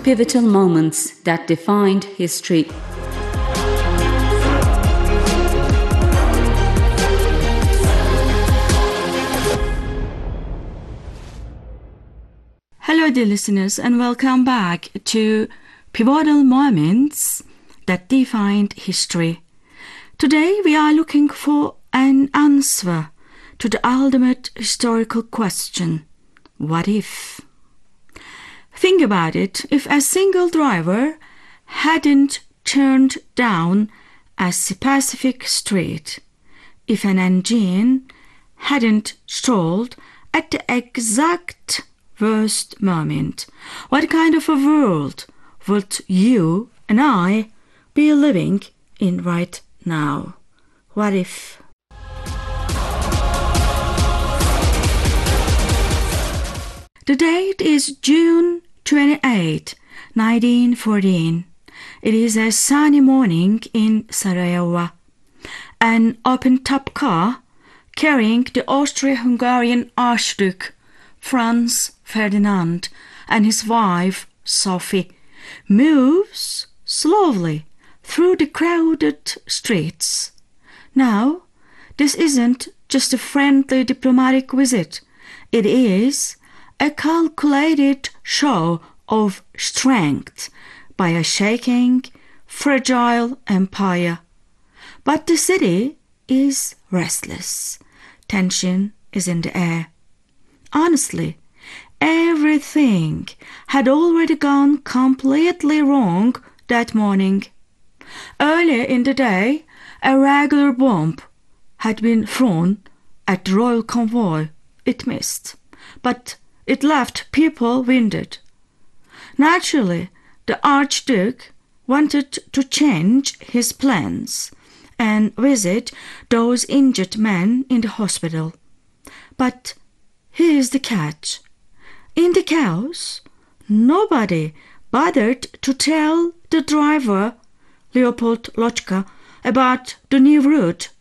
Pivotal moments that defined history. Hello dear listeners, and welcome back to Pivotal Moments that Defined History. Today we are looking for an answer to the ultimate historical question: what if? Think about it. If a single driver hadn't turned down a specific street, if an engine hadn't stalled at the exact worst moment, what kind of a world would you and I be living in right now? What if? The date is June 28, 1914. It is a sunny morning in Sarajevo. An open-top car carrying the Austro-Hungarian Archduke Franz Ferdinand and his wife Sophie moves slowly through the crowded streets. Now, this isn't just a friendly diplomatic visit. It is a calculated show of strength by a shaking, fragile empire. But the city is restless. Tension is in the air. Honestly, everything had already gone completely wrong that morning. Earlier in the day, a regular bomb had been thrown at the royal convoy. It missed, but it left people wounded. Naturally, the Archduke wanted to change his plans and visit those injured men in the hospital. But here's the catch. In the chaos, nobody bothered to tell the driver, Leopold Lochka, about the new route